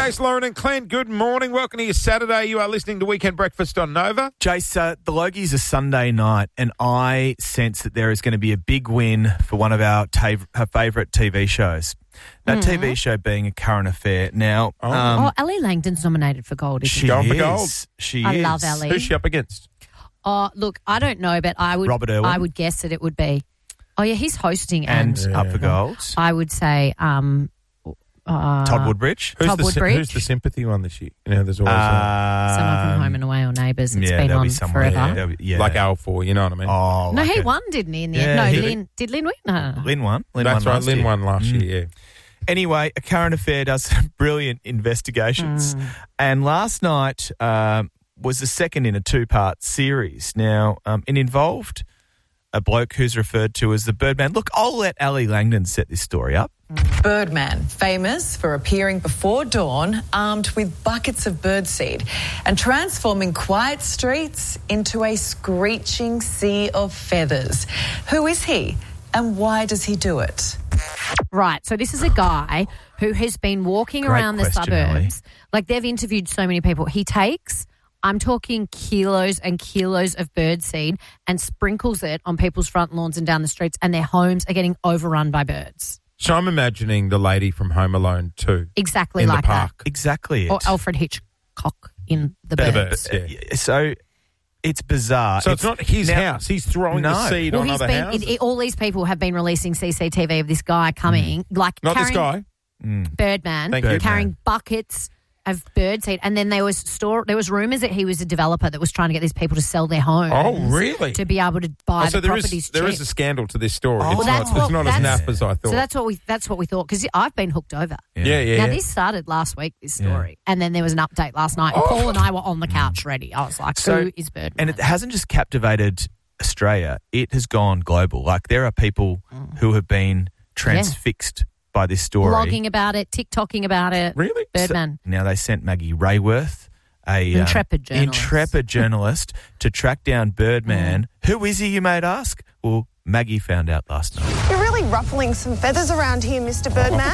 Jace, Lauren and Clint, good morning. Welcome to your Saturday. You are listening to Weekend Breakfast on Nova. Jace, the Logies are Sunday night, and I sense that there is going to be a big win for one of our her favourite TV shows. That TV show being A Current Affair. Now, Ellie Langdon's nominated for gold. She Going for is. gold. She I is. love Ellie. Who's she up against? Look, I don't know, but Robert Irwin. I would guess that it would be. Oh yeah, he's hosting And and Up for Gold. I would say Todd Woodbridge. Todd Woodbridge. Who's the sympathy one this year? You know, there's always someone from Home and Away or Neighbours. It's been there'll on be someone, forever. like Al4, you know what I mean? Oh, No, like he a- won, didn't he? In the Yeah, end? No, he Lynn. Did Lynn win? No. Lynn won. That's right, Lynn won last year, yeah. Anyway, A Current Affair does some brilliant investigations. And last night was the second in a two-part series. Now, it involved a bloke who's referred to as the Birdman. Look, I'll let Ellie Langdon set this story up. Birdman, famous for appearing before dawn armed with buckets of birdseed and transforming quiet streets into a screeching sea of feathers. Who is he and why does he do it? Right, so this is a guy who has been walking Great around the question, suburbs. Like, they've interviewed so many people. He takes, I'm talking kilos and kilos of birdseed and sprinkles it on people's front lawns and down the streets, and their homes are getting overrun by birds. So I'm imagining the lady from Home Alone 2. Exactly in like the park. Exactly it. that. Or Alfred Hitchcock in The The Birds. birds, yeah. So it's bizarre. So it's not his now- house. He's throwing the seed Well, on other houses. all these people have been releasing CCTV of this guy coming, like Not this carrying guy. Birdman, Thank you. carrying buckets of birdseed, and then there was rumours that he was a developer that was trying to get these people to sell their homes. Oh, really? To be able to buy So the there properties is cheap. a scandal to this story. Oh. It's Well, not, that's it's what- not as that's- naff as I thought. So that's what we thought, because I've been hooked over. yeah. Now, this started last week, this story, and then there was an update last night, and Paul and I were on the couch ready. I was like, who is Birdman? And it hasn't just captivated Australia, it has gone global. Like, there are people who have been transfixed by this story. Blogging about it, TikToking about it. Really? Birdman. Now, they sent Maggie Rayworth, a Intrepid journalist, to track down Birdman. Who is he, you might ask? Well, Maggie found out last night. You're really ruffling some feathers around here, Mr. Birdman.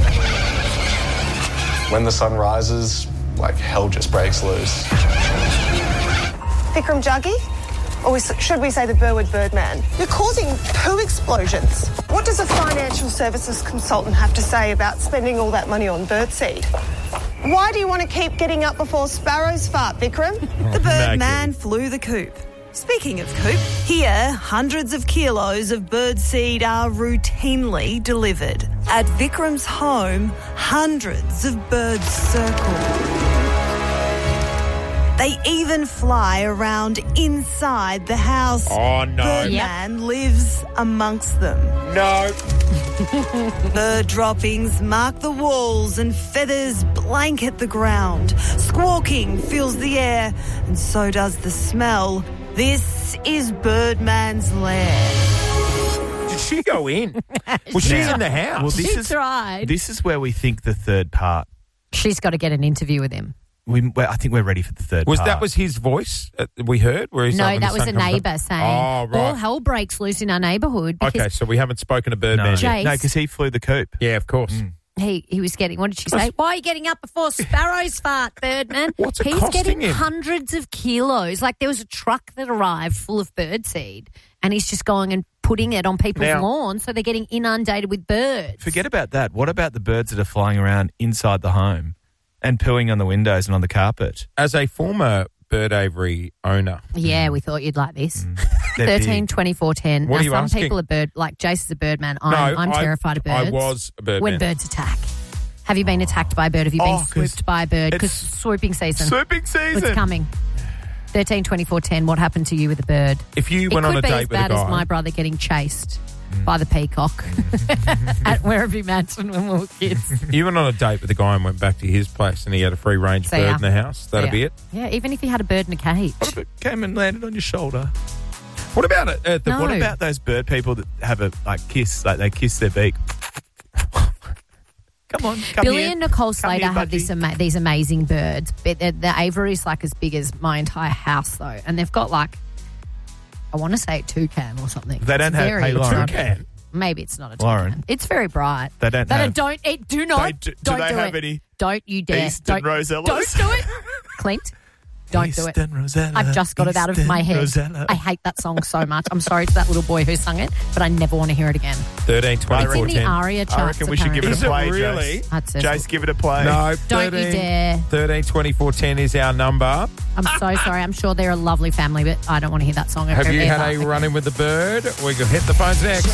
When the sun rises, like hell just breaks loose. Vikram Jaggi? Or should we say the Burwood Birdman? You're causing poo explosions. What does a financial services consultant have to say about spending all that money on birdseed? Why do you want to keep getting up before sparrows fart, Vikram? The Birdman Maggie. flew the coop. Speaking of coop, here hundreds of kilos of birdseed are routinely delivered. At Vikram's home, hundreds of birds circle. They even fly around inside the house. Oh, no. Birdman lives amongst them. No. Bird droppings mark the walls and feathers blanket the ground. Squawking fills the air, and so does the smell. This is Birdman's lair. Did she go in? Was she in the house? Well, She tried. This is where we think the third part. She's got to get an interview with him. I think we're ready for the third part. That was his voice we heard? Where he's No, like, when that the was sun a comes up? neighbour saying, Oh, right. all hell breaks loose in our neighbourhood. Okay, Because so we haven't spoken to Birdman No, yet. Jay- no, because he flew the coop. Yeah, of course. he was getting, what did she say? Why are you getting up before sparrows fart, Birdman? What's it He's costing getting him? hundreds of kilos. Like, there was a truck that arrived full of birdseed, and he's just going and putting it on people's Now- lawns, so they're getting inundated with birds. Forget about that. What about the birds that are flying around inside the home and pooing on the windows and on the carpet? As a former Bird Aviary owner, Yeah, we thought you'd like this. They're 13, big. 24, 10. What now, are you some asking? people are like Jace is a birdman. No, I'm I- terrified of I birds. was a birdman. When birds attack. Have you been attacked by a bird? Have you been 'cause swooped by a bird? Because it's swooping season. Swooping season. It's coming. 13, 24, 10. What happened to you with a bird? If you It went could on a be as date with a bad as guy, my brother getting chased by the peacock at Werribee Mansion when we were kids. you went on a date with a guy and went back to his place and he had a free range See bird ya. in the house, that'd Yeah. be it. Yeah, even if he had a bird in a cage. What if it came and landed on your shoulder? What about it? No. What about those bird people that have a kiss, like they kiss their beak? Come on, come Billy here. and Nicole Come Slater here, have budgie. these amazing birds. But the aviary is like as big as my entire house, though. And they've got like, I want to say a toucan or something. They don't It's have- very hey, Lauren. exotic. Toucan? Maybe it's not a Lauren. toucan. It's very bright. They don't have- Don't eat. Do not. Do Don't they do have it. any Don't you dare. Eastern Don't Rosellas? Don't do it. Clint. Don't do it. Eastern Rosella, I've just got it out of my Eastern head. Rosella. I hate that song so much. I'm sorry to that little boy who sung it, but I never want to hear it again. 13, It's 24, in the 10. ARIA charts. I reckon we should give it Is a it play, really? Jace. That says- Jace, give it a play. No, Don't you dare. 13, 24, 10 is our number. I'm so sorry. I'm sure they're a lovely family, but I don't want to hear that song. Have you ever had a again. run-in with the bird? We can hit the phones next.